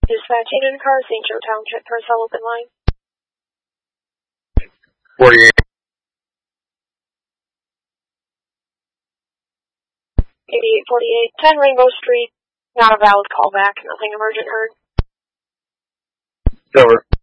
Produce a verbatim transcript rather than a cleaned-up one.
Dispatch Eden Car, Saint Joe Township, Purcell open line. forty-eight. eighty-eight forty-eight, ten Rainbow Street. Not a valid callback, nothing emergent heard. Over.